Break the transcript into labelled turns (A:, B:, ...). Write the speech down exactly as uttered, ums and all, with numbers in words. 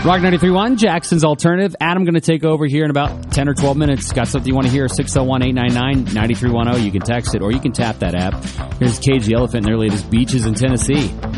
A: Rock ninety-three point one, Jackson's Alternative. Adam going to take over here in about ten or twelve minutes. Got something you want to hear? six oh one, eight nine nine, nine three one oh. You can text it or you can tap that app. Here's Cage the Elephant and their latest Beaches in Tennessee.